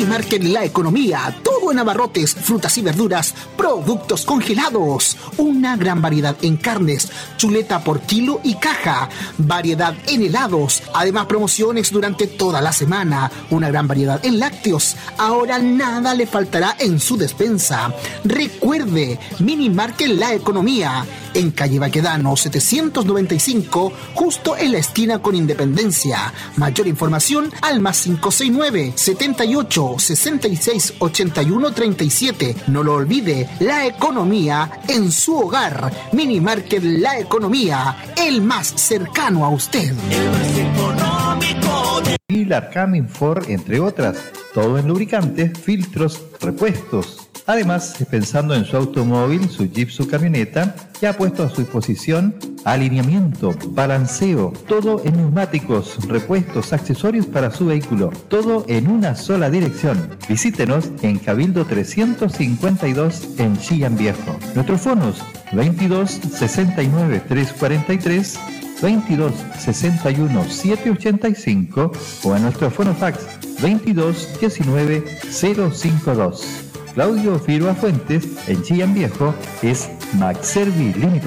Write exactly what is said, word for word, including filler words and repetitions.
Market La Economía, todo en abarrotes, frutas y verduras, productos congelados, una gran variedad en carnes, chuleta por kilo y caja, variedad en helados, además promociones durante toda la semana, una gran variedad en lácteos. Ahora nada le faltará en su despensa. Recuerde, Mini Market La Economía, en calle Baquedano setecientos noventa y cinco, justo en la esquina con Independencia. Mayor información al más cinco seis nueve, setenta y ocho, sesenta y seis, ochenta y uno, treinta y siete. No lo olvide, la economía en su hogar. Mini Market La Economía, el más cercano a usted. El más económico de... Y Larcam Ford, entre otras. Todo en lubricantes, filtros, repuestos. Además, pensando en su automóvil, su Jeep, su camioneta, ya ha puesto a su disposición alineamiento, balanceo, todo en neumáticos, repuestos, accesorios para su vehículo, todo en una sola dirección. Visítenos en Cabildo trescientos cincuenta y dos en Chillán Viejo. Nuestros fonos veintidós, sesenta y nueve, trescientos cuarenta y tres, veintidós, sesenta y uno, setecientos ochenta y cinco o en nuestro fonofax veintidós, diecinueve, cero cincuenta y dos. Claudio Firua Fuentes, en Chillán Viejo, es Maxservi Limitada.